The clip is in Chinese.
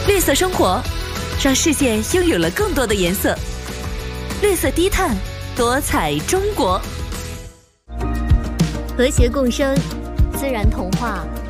绿色生活，让世界拥有了更多的颜色。绿色低碳，多彩中国。 和谐共生，自然童话